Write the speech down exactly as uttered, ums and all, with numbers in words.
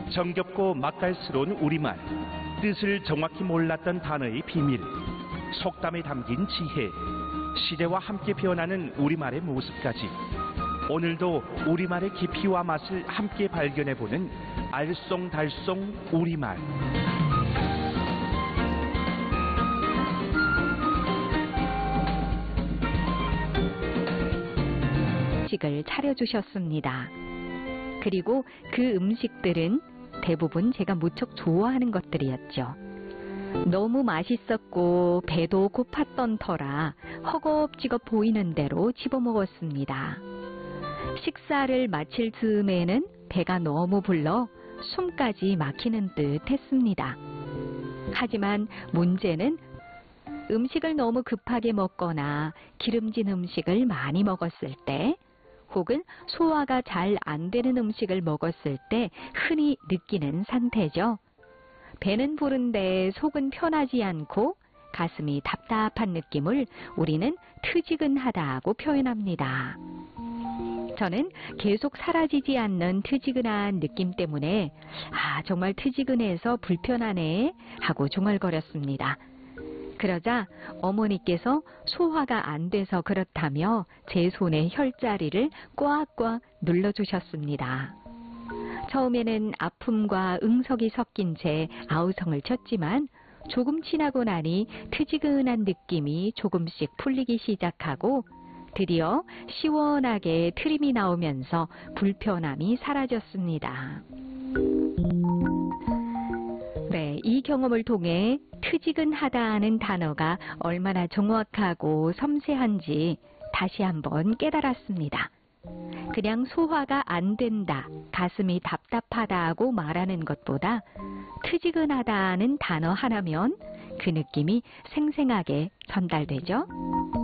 정겹고 맛깔스러운 우리말, 뜻을 정확히 몰랐던 단어의 비밀, 속담에 담긴 지혜, 시대와 함께 변하는 우리말의 모습까지 오늘도 우리말의 깊이와 맛을 함께 발견해보는 알쏭달쏭 우리말. 음식을 차려주셨습니다. 그리고 그 음식들은 대부분 제가 무척 좋아하는 것들이었죠. 너무 맛있었고 배도 고팠던 터라 허겁지겁 보이는 대로 집어먹었습니다. 식사를 마칠 즈음에는 배가 너무 불러 숨까지 막히는 듯 했습니다. 하지만 문제는 음식을 너무 급하게 먹거나 기름진 음식을 많이 먹었을 때, 혹은 소화가 잘 안 되는 음식을 먹었을 때 흔히 느끼는 상태죠. 배는 부른데 속은 편하지 않고 가슴이 답답한 느낌을 우리는 트지근하다고 표현합니다. 저는 계속 사라지지 않는 트지근한 느낌 때문에 아, 정말 트지근해서 불편하네 하고 중얼거렸습니다. 그러자 어머니께서 소화가 안 돼서 그렇다며 제 손에 혈자리를 꽉꽉 눌러주셨습니다. 처음에는 아픔과 응석이 섞인 채 아우성을 쳤지만 조금 지나고 나니 트지근한 느낌이 조금씩 풀리기 시작하고 드디어 시원하게 트림이 나오면서 불편함이 사라졌습니다. 네, 이 경험을 통해 트지근하다는 단어가 얼마나 정확하고 섬세한지 다시 한번 깨달았습니다. 그냥 소화가 안 된다, 가슴이 답답하다고 말하는 것보다 트지근하다는 단어 하나면 그 느낌이 생생하게 전달되죠.